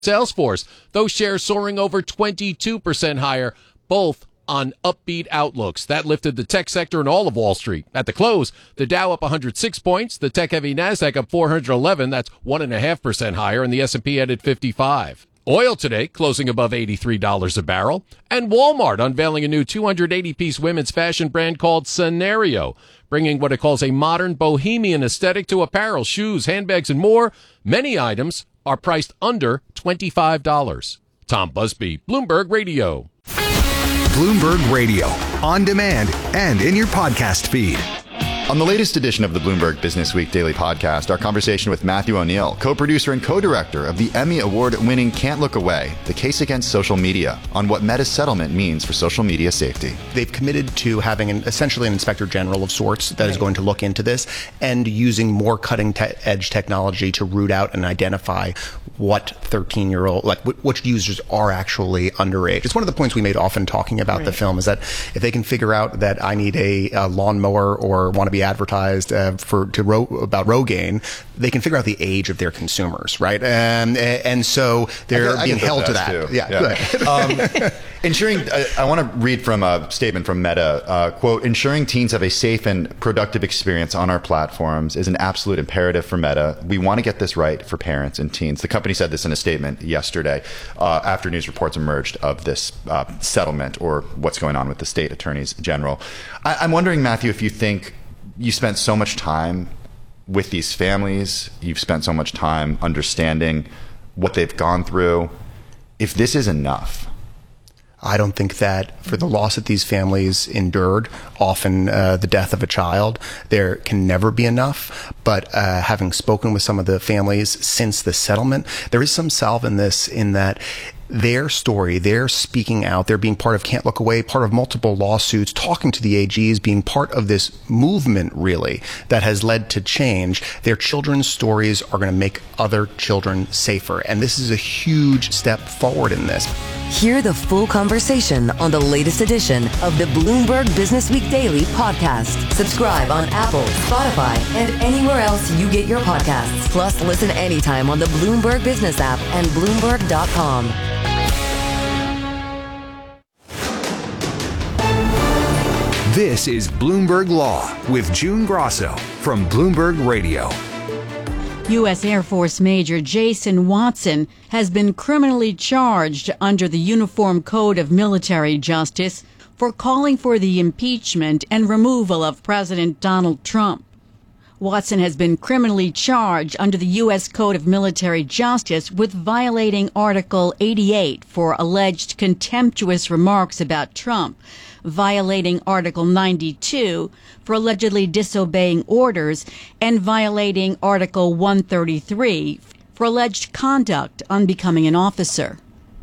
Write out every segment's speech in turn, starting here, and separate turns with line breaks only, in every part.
Salesforce, those shares soaring over 22% higher, both on upbeat outlooks. That lifted the tech sector and all of Wall Street. At the close, the Dow up 106 points, the tech-heavy NASDAQ up 411, that's 1.5% higher, and the S&P added 55. Oil today closing above $83 a barrel, and Walmart unveiling a new 280-piece women's fashion brand called Scenario, bringing what it calls a modern bohemian aesthetic to apparel, shoes, handbags, and more. Many items are priced under $25. Tom Busby, Bloomberg Radio.
Bloomberg Radio, on demand and in your podcast feed.
On the latest edition of the Bloomberg Business Week Daily Podcast, our conversation with Matthew O'Neill, co-producer and co-director of the Emmy Award-winning Can't Look Away, The Case Against Social Media, on what Meta's settlement means for social media safety.
They've committed to having essentially an inspector general of sorts that is going to look into this and using more cutting-edge technology to root out and identify what 13-year-old, like which users are actually underage. It's one of the points we made often talking about the film, is that if they can figure out that I need a lawnmower or want to be advertised about Rogaine, they can figure out the age of their consumers, right? And so they're being held to that.
Too.
Yeah.
Ensuring, I want to read from a statement from Meta, quote, ensuring teens have a safe and productive experience on our platforms is an absolute imperative for Meta. We want to get this right for parents and teens. The company said this in a statement yesterday after news reports emerged of this settlement or what's going on with the state attorneys general. I'm wondering, Matthew, if you think you spent so much time with these families, you've spent so much time understanding what they've gone through, if this is enough.
I don't think that for the loss that these families endured, often the death of a child, there can never be enough. But having spoken with some of the families since the settlement, there is some salve in this, in that their story, they're speaking out, they're being part of Can't Look Away, part of multiple lawsuits, talking to the AGs, being part of this movement, really, that has led to change. Their children's stories are going to make other children safer. And this is a huge step forward in this.
Hear the full conversation on the latest edition of the Bloomberg Business Week Daily podcast. Subscribe on Apple, Spotify, and anywhere else you get your podcasts. Plus, listen anytime on the Bloomberg Business app and Bloomberg.com.
This is Bloomberg Law with June Grosso from Bloomberg Radio.
U.S. Air Force Major Jason Watson has been criminally charged under the Uniform Code of Military Justice for calling for the impeachment and removal of President Donald Trump. Watson has been criminally charged under the U.S. Code of Military Justice with violating Article 88 for alleged contemptuous remarks about Trump, violating Article 92 for allegedly disobeying orders, and violating Article 133 for alleged conduct unbecoming an officer.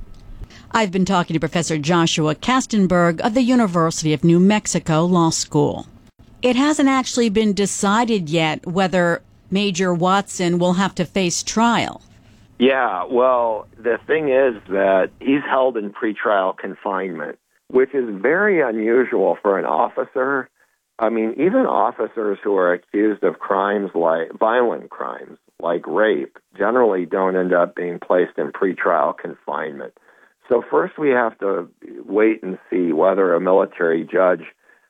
I've been talking to Professor Joshua Kastenberg of the University of New Mexico Law School. It hasn't actually been decided yet whether Major Watson will have to face trial.
Yeah, well, the thing is that he's held in pretrial confinement, which is very unusual for an officer. I mean, even officers who are accused of crimes like violent crimes, like rape, generally don't end up being placed in pretrial confinement. So first we have to wait and see whether a military judge,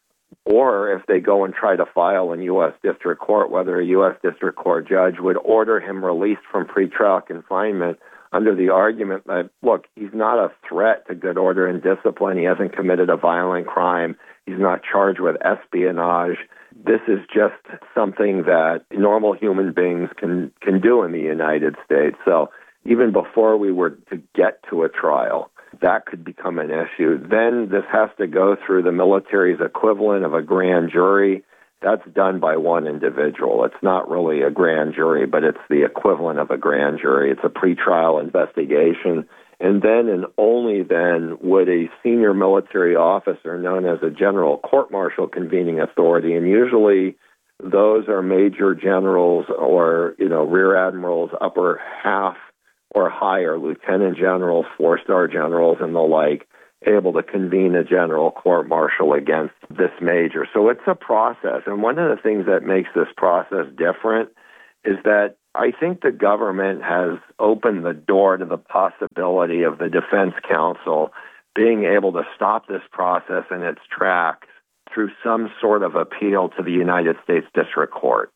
or if they go and try to file in U.S. District Court, whether a U.S. District Court judge would order him released from pretrial confinement under the argument that, look, he's not a threat to good order and discipline. He hasn't committed a violent crime. He's not charged with espionage. This is just something that normal human beings can do in the United States. So even before we were to get to a trial, that could become an issue. Then this has to go through the military's equivalent of a grand jury. That's done by one individual. It's not really a grand jury, but it's the equivalent of a grand jury. It's a pretrial investigation. And then and only then would a senior military officer known as a general court-martial convening authority, and usually those are major generals or, rear admirals, upper half or higher, lieutenant generals, four-star generals, and the like, able to convene a general court-martial against this major. So it's a process. And one of the things that makes this process different is that I think the government has opened the door to the possibility of the defense counsel being able to stop this process in its tracks through some sort of appeal to the United States District Court.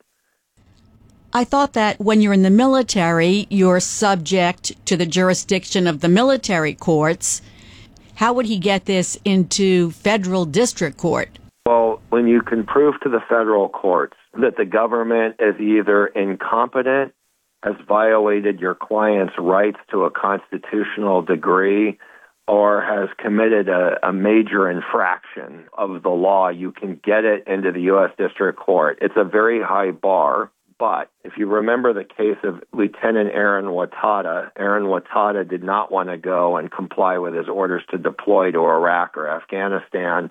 I thought that when you're in the military, you're subject to the jurisdiction of the military courts. How would he get this into federal district court?
Well, when you can prove to the federal courts that the government is either incompetent, has violated your client's rights to a constitutional degree, or has committed a major infraction of the law, you can get it into the U.S. District Court. It's a very high bar, but if you remember the case of Lieutenant Aaron Watada did not want to go and comply with his orders to deploy to Iraq or Afghanistan,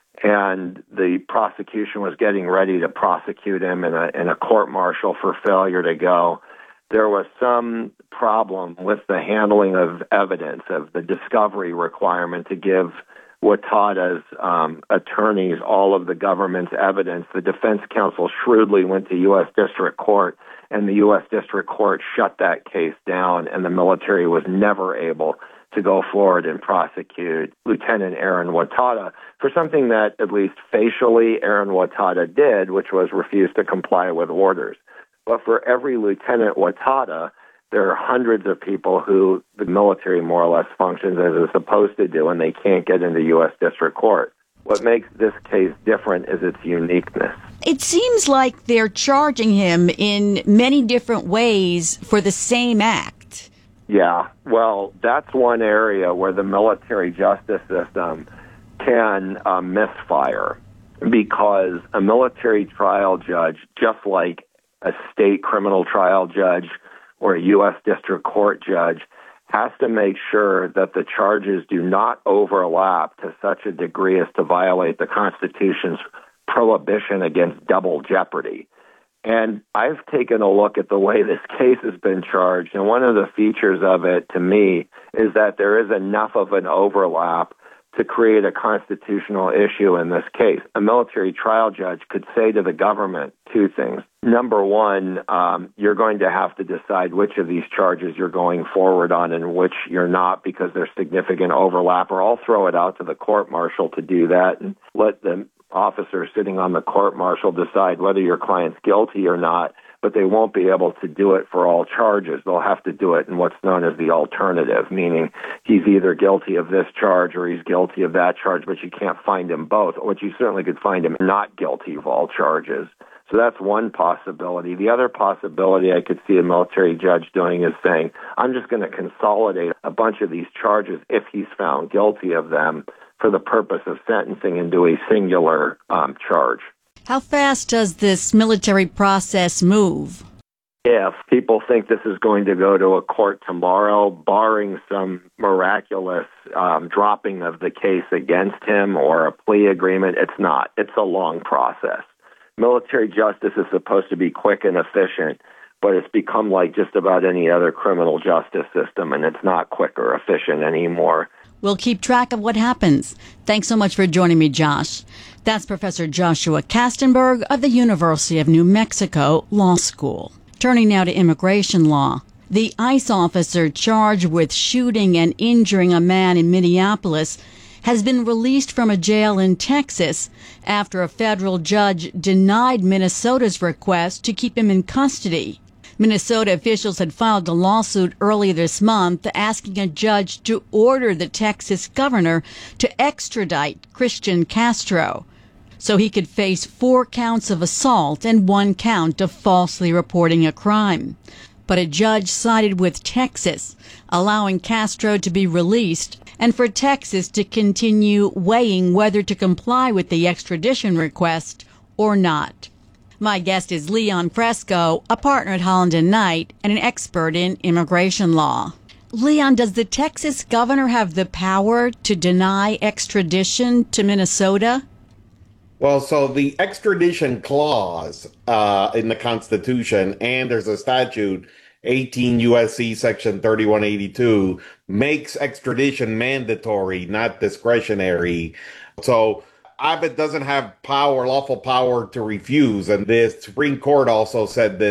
and the prosecution was getting ready to prosecute him in a court-martial for failure to go. There was some problem with the handling of evidence, of the discovery requirement to give Watada's attorneys all of the government's evidence. The defense counsel shrewdly went to U.S. District Court, and the U.S. District Court shut that case down, and the military was never able to go forward and prosecute Lieutenant Aaron Watada for something that at least facially Aaron Watada did, which was refuse to comply with orders. But for every Lieutenant Watada, there are hundreds of people who the military more or less functions as it's supposed to do, and they can't get into U.S. District Court. What makes this case different is its uniqueness.
It seems like they're charging him in many different ways for the same act.
Yeah, well, that's one area where the military justice system can misfire, because a military trial judge, just like a state criminal trial judge or a U.S. District Court judge, has to make sure that the charges do not overlap to such a degree as to violate the Constitution's prohibition against double jeopardy. And I've taken a look at the way this case has been charged, and one of the features of it, to me, is that there is enough of an overlap to create a constitutional issue in this case. A military trial judge could say to the government two things. Number one, you're going to have to decide which of these charges you're going forward on and which you're not, because there's significant overlap, or I'll throw it out to the court-martial to do that and let the officer sitting on the court-martial decide whether your client's guilty or not, but they won't be able to do it for all charges. They'll have to do it in what's known as the alternative, meaning he's either guilty of this charge or he's guilty of that charge, but you can't find him both, but you certainly could find him not guilty of all charges. So that's one possibility. The other possibility I could see a military judge doing is saying, I'm just going to consolidate a bunch of these charges if he's found guilty of them for the purpose of sentencing into a singular charge.
How fast does this military process move?
If people think this is going to go to a court tomorrow, barring some miraculous dropping of the case against him or a plea agreement, it's not. It's a long process. Military justice is supposed to be quick and efficient, but it's become like just about any other criminal justice system, and it's not quick or efficient anymore.
We'll keep track of what happens. Thanks so much for joining me, Josh. That's Professor Joshua Kastenberg of the University of New Mexico Law School. Turning now to immigration law. The ICE officer charged with shooting and injuring a man in Minneapolis has been released from a jail in Texas after a federal judge denied Minnesota's request to keep him in custody. Minnesota officials had filed a lawsuit early this month asking a judge to order the Texas governor to extradite Christian Castro so he could face 4 counts of assault and 1 count of falsely reporting a crime. But a judge sided with Texas, allowing Castro to be released and for Texas to continue weighing whether to comply with the extradition request or not. My guest is Leon Fresco, a partner at Holland & Knight and an expert in immigration law. Leon, does the Texas governor have the power to deny extradition to Minnesota?
Well, so the extradition clause in the Constitution, and there's a statute, 18 U.S.C. Section 3182, makes extradition mandatory, not discretionary. So Abbott doesn't have lawful power to refuse. And the Supreme Court also said this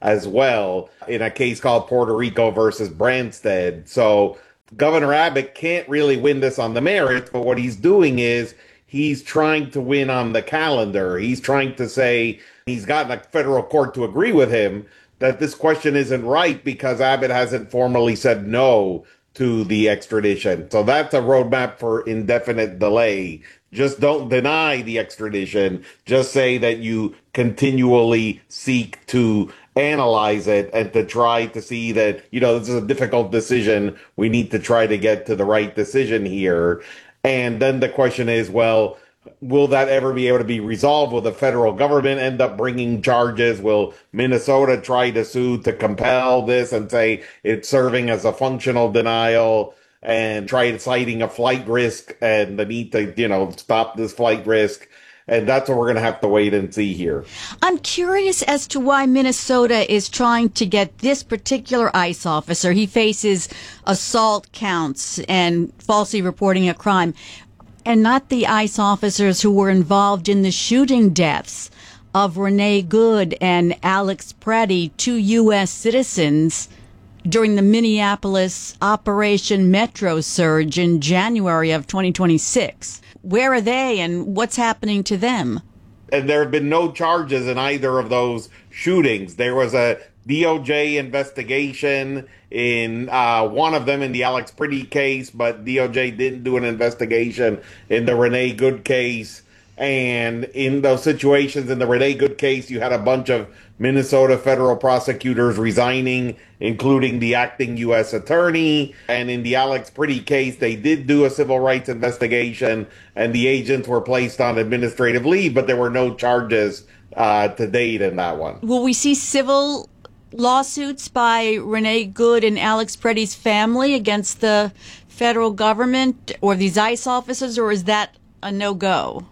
as well in a case called Puerto Rico versus Branstad. So Governor Abbott can't really win this on the merits, but what he's doing is he's trying to win on the calendar. He's trying to say he's gotten a federal court to agree with him that this question isn't right because Abbott hasn't formally said no to the extradition. So that's a roadmap for indefinite delay. Just don't deny the extradition. Just say that you continually seek to analyze it and to try to see that, this is a difficult decision. We need to try to get to the right decision here. And then the question is, well, will that ever be able to be resolved? Will the federal government end up bringing charges? Will Minnesota try to sue to compel this and say it's serving as a functional denial and try citing a flight risk and the need to, stop this flight risk? And that's what we're going to have to wait and see here.
I'm curious as to why Minnesota is trying to get this particular ICE officer. He faces assault counts and falsely reporting a crime, and not the ICE officers who were involved in the shooting deaths of Renee Good and Alex Preddy, 2 U.S. citizens, during the Minneapolis Operation Metro surge in January of 2026. Where are they and what's happening to them?
And there have been no charges in either of those shootings. There was a DOJ investigation in one of them in the Alex Preddy case, but DOJ didn't do an investigation in the Renee Good case. And in those situations, in the Renee Good case, you had a bunch of Minnesota federal prosecutors resigning, including the acting U.S. attorney. And in the Alex Preddy case, they did do a civil rights investigation, and the agents were placed on administrative leave, but there were no charges to date in that one.
Will we see civil lawsuits by Renee Good and Alex Preddy's family against the federal government or these ICE officers, or is that a no-go?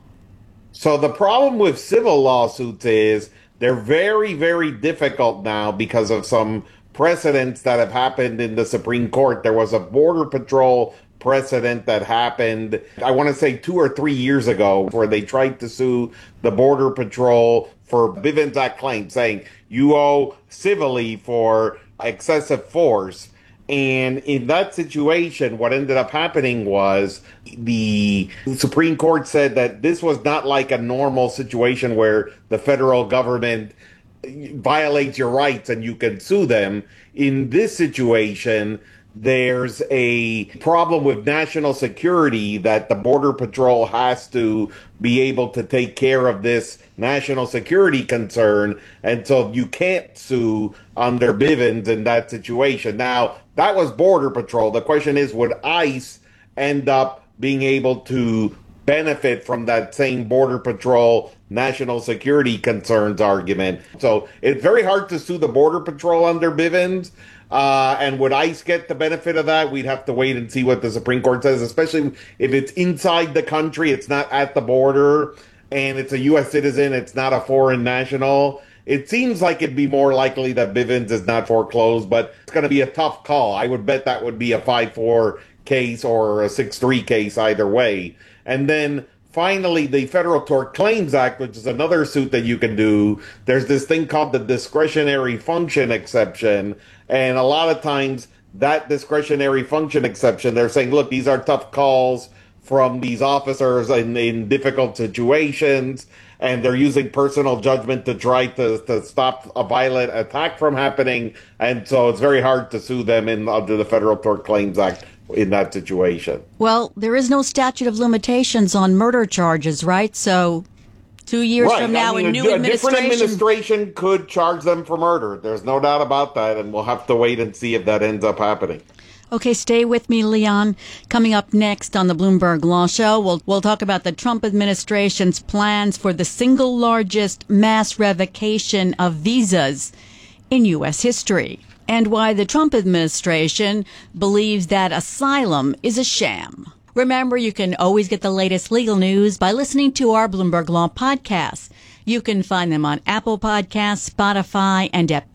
So the problem with civil lawsuits is they're very, very difficult now because of some precedents that have happened in the Supreme Court. There was a Border Patrol precedent that happened, I want to say 2 or 3 years ago, where they tried to sue the Border Patrol for Bivens Act claims, saying you owe civilly for excessive force. And in that situation, what ended up happening was the Supreme Court said that this was not like a normal situation where the federal government violates your rights and you can sue them. In this situation, there's a problem with national security that the Border Patrol has to be able to take care of this national security concern. And so you can't sue under Bivens in that situation. Now, that was Border Patrol. The question is, would ICE end up being able to benefit from that same Border Patrol national security concerns argument? So it's very hard to sue the Border Patrol under Bivens. And would ICE get the benefit of that? We'd have to wait and see what the Supreme Court says, especially if it's inside the country, it's not at the border, and it's a U.S. citizen, it's not a foreign national. It seems like it'd be more likely that Bivens is not foreclosed, but it's going to be a tough call. I would bet that would be a 5-4 case or a 6-3 case either way. And then finally, the Federal Tort Claims Act, which is another suit that you can do, there's this thing called the discretionary function exception. And a lot of times that discretionary function exception, they're saying, look, these are tough calls from these officers in difficult situations, and they're using personal judgment to try to stop a violent attack from happening. And so it's very hard to sue them under the Federal Tort Claims Act in that situation.
Well, there is no statute of limitations on murder charges, right? So 2 years from now, a new
different administration could charge them for murder. There's no doubt about that, and we'll have to wait and see if that ends up happening.
Okay, stay with me, Leon. Coming up next on the Bloomberg Law Show, we'll talk about the Trump administration's plans for the single largest mass revocation of visas in U.S. history, and why the Trump administration believes that asylum is a sham. Remember, you can always get the latest legal news by listening to our Bloomberg Law podcasts. You can find them on Apple Podcasts, Spotify, and at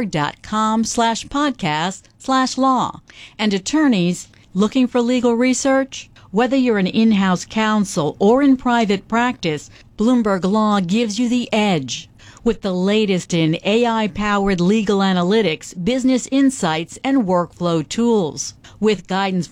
Bloomberg.com/podcast/law. And attorneys looking for legal research? Whether you're an in-house counsel or in private practice, Bloomberg Law gives you the edge. with the latest in AI-powered legal analytics, business insights, and workflow tools. With guidance